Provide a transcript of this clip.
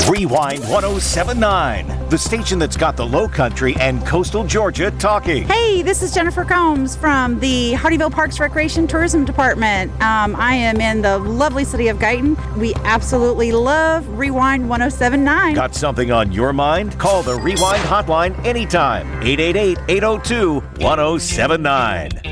Rewind 1079, the station that's got the Low Country and coastal Georgia talking. Hey, this is Jennifer Combs from the Hardyville Parks Recreation Tourism Department. I am in the lovely city of Guyton. We absolutely love Rewind 1079. Got something on your mind? Call the Rewind hotline anytime. 888-802-1079.